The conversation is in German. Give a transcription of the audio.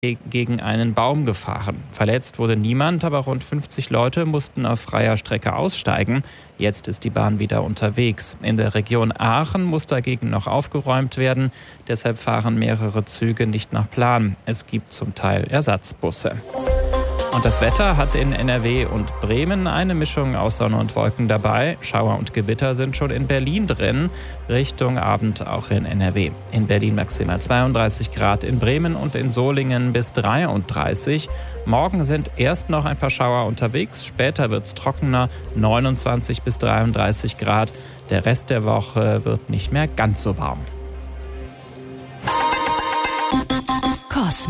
gegen einen Baum gefahren. Verletzt wurde niemand, aber rund 50 Leute mussten auf freier Strecke aussteigen. Jetzt ist die Bahn wieder unterwegs. In der Region Aachen muss dagegen noch aufgeräumt werden. Deshalb fahren mehrere Züge nicht nach Plan. Es gibt zum Teil Ersatzbusse. Und das Wetter hat in NRW und Bremen eine Mischung aus Sonne und Wolken dabei. Schauer und Gewitter sind schon in Berlin drin, Richtung Abend auch in NRW. In Berlin maximal 32 Grad, in Bremen und in Solingen bis 33. Morgen sind erst noch ein paar Schauer unterwegs, später wird es trockener, 29 bis 33 Grad. Der Rest der Woche wird nicht mehr ganz so warm.